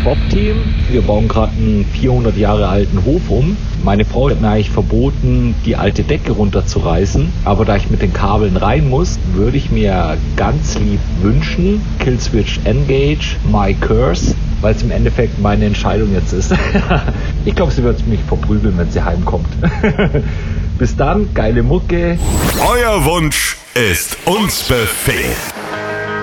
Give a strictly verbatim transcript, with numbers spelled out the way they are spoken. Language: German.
Bob-Team. Wir bauen gerade einen vierhundert Jahre alten Hof um. Meine Frau hat mir eigentlich verboten, die alte Decke runterzureißen. Aber da ich mit den Kabeln rein muss, würde ich mir ganz lieb wünschen, Killswitch Engage, My Curse, weil es im Endeffekt meine Entscheidung jetzt ist. Ich glaube, sie wird mich verprügeln, wenn sie heimkommt. Bis dann, geile Mucke. Euer Wunsch ist uns Befehl.